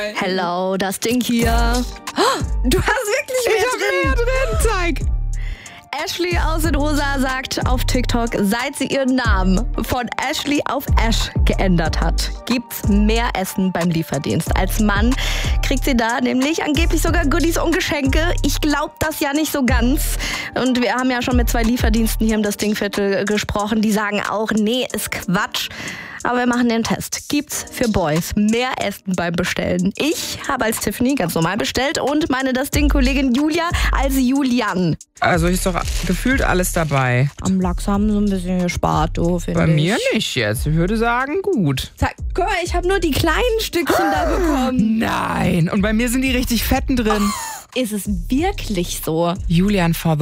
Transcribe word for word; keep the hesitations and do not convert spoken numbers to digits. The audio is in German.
Hello, das Ding hier. Du hast wirklich mehr Ich hab drin. mehr drin, zeig. Ashley aus den U S A sagt auf TikTok, seit sie ihren Namen von Ashley auf Ash geändert hat, gibt's mehr Essen beim Lieferdienst. Als Mann kriegt sie da nämlich angeblich sogar Goodies und Geschenke. Ich glaube das ja nicht so ganz. Und wir haben ja schon mit zwei Lieferdiensten hier im Das Ding-Viertel gesprochen. Die sagen auch, nee, ist Quatsch. Aber wir machen den Test. Gibt's für Boys mehr Essen beim Bestellen? Ich habe als Tiffany ganz normal bestellt und meine Das Ding-Kollegin Julia als Julian. Also ist doch gefühlt alles dabei. Am Lachs haben sie ein bisschen gespart, du, finde Bei ich. mir nicht jetzt. Ich würde sagen, gut. Sag, guck mal, ich habe nur die kleinen Stückchen da bekommen. Nein. Und bei mir sind die richtig fetten drin. Ist es wirklich so? Julian for the